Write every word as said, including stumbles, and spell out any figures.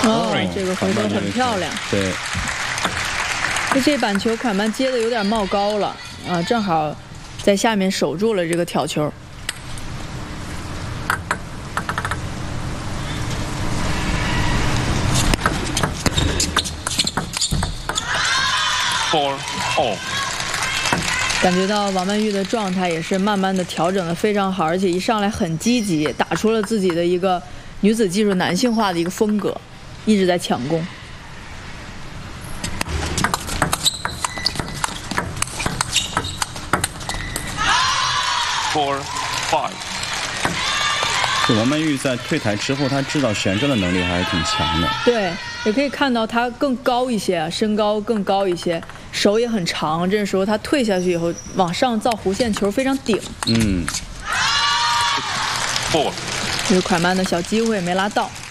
哦，这个回头很漂亮。 对。 那这板球坎曼接的有点冒高了啊，正好在下面守住了这个挑球。 four all。 感觉到王曼玉的状态也是慢慢的调整的非常好，而且一上来很积极，打出了自己的一个女子技术男性化的一个风格，一直在抢攻。 four five。 这王曼玉在退台之后，她知道旋转的能力还是挺强的。 对，也可以看到她更高一些，身高更高一些，手也很长。这时候她退下去以后，往上造弧线球非常顶。 嗯。 four。 这是蒯曼的小机会没拉到。